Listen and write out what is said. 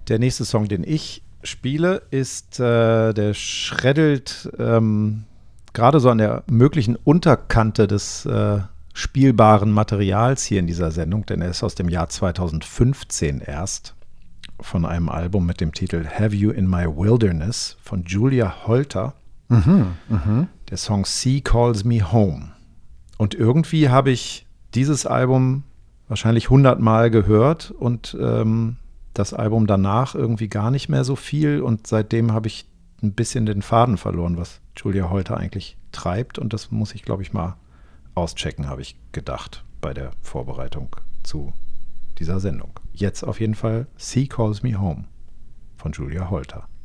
Der nächste Song, den ich spiele, ist, der schreddelt gerade so an der möglichen Unterkante des spielbaren Materials hier in dieser Sendung, denn er ist aus dem Jahr 2015 erst, von einem Album mit dem Titel Have You in My Wilderness von Julia Holter. Der Song Sea Calls Me Home. Und irgendwie habe ich dieses Album wahrscheinlich 100 Mal gehört und das Album danach irgendwie gar nicht mehr so viel. Und seitdem habe ich ein bisschen den Faden verloren, was Julia Holter eigentlich treibt. Und das muss ich, glaube ich, mal auschecken, habe ich gedacht bei der Vorbereitung zu dieser Sendung. Jetzt auf jeden Fall Sea Calls Me Home von Julia Holter.